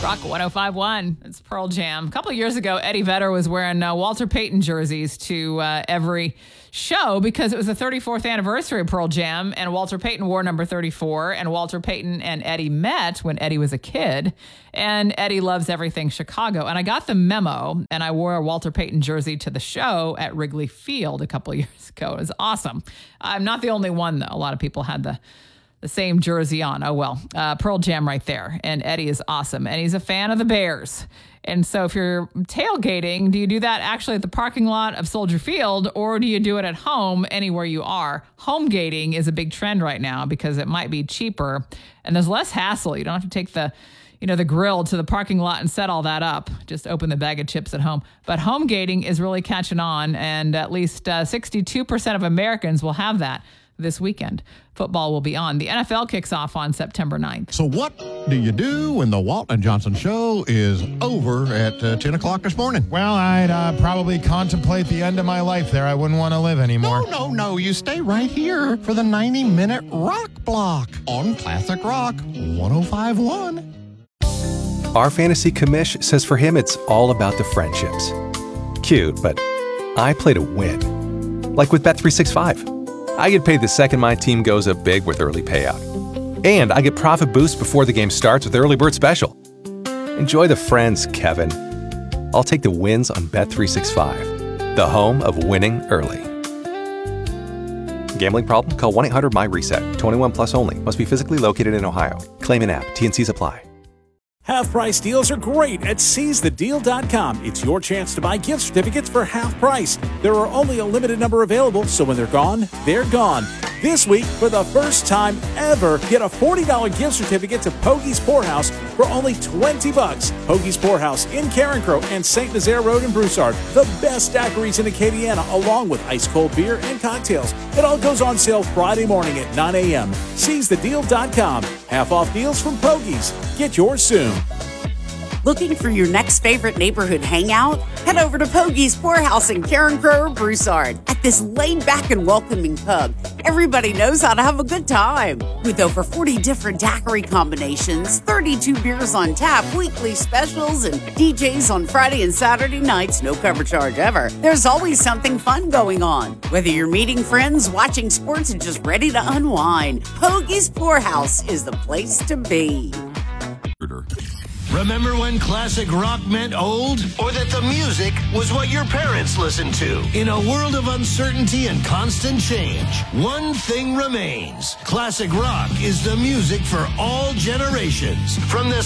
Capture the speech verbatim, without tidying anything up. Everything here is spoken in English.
Rock one oh five point one. It's Pearl Jam. A couple of years ago, Eddie Vedder was wearing uh, Walter Payton jerseys to uh, every show because it was the thirty-fourth anniversary of Pearl Jam, and Walter Payton wore number thirty-four, and Walter Payton and Eddie met when Eddie was a kid, and Eddie loves everything Chicago. And I got the memo, and I wore a Walter Payton jersey to the show at Wrigley Field a couple of years ago. It was awesome. I'm not the only one, though. A lot of people had the The same jersey on. Oh, well, uh, Pearl Jam right there. And Eddie is awesome. And he's a fan of the Bears. And so if you're tailgating, do you do that actually at the parking lot of Soldier Field, or do you do it at home anywhere you are? Home gating is a big trend right now because it might be cheaper and there's less hassle. You don't have to take the, you know, the grill to the parking lot and set all that up. Just open the bag of chips at home. But home gating is really catching on, and at least uh, sixty-two percent of Americans will have that this weekend. Football will be on. The N F L kicks off on September ninth. So what do you do when the Walt and Johnson show is over at uh, ten o'clock this morning? Well, I'd uh, probably contemplate the end of my life there. I wouldn't want to live anymore. No, no, no. You stay right here for the ninety-minute rock block on Classic Rock one oh five point one. Our fantasy commish says for him it's all about the friendships. Cute, but I play to win. Like with Bet three sixty-five. I get paid the second my team goes up big with early payout. And I get profit boost before the game starts with Early Bird Special. Enjoy the friends, Kevin. I'll take the wins on Bet three sixty-five, the home of winning early. Gambling problem? Call one eight hundred M Y reset. twenty-one plus only. Must be physically located in Ohio. Claim in app. T N Cs apply. Half-price deals are great at seize the deal dot com. It's your chance to buy gift certificates for half price. There are only a limited number available, so when they're gone, they're gone. This week, for the first time ever, get a forty dollars gift certificate to Pogies Poorhouse for only twenty bucks. Pogies Poorhouse in Carencro and Saint Nazaire Road in Broussard. The best daiquiris in Acadiana, along with ice-cold beer and cocktails. It all goes on sale Friday morning at nine a.m. seize the deal dot com. Half-off deals from Pogies. Get yours soon. Looking for your next favorite neighborhood hangout? Head over to Pogies Poorhouse in Carencro or Broussard. At this laid-back and welcoming pub, everybody knows how to have a good time. With over forty different daiquiri combinations, thirty-two beers on tap, weekly specials, and D Js on Friday and Saturday nights, no cover charge ever, there's always something fun going on. Whether you're meeting friends, watching sports, or just ready to unwind, Pogies Poorhouse is the place to be. Remember when classic rock meant old? Or that the music was what your parents listened to? In a world of uncertainty and constant change, one thing remains. Classic rock is the music for all generations. From the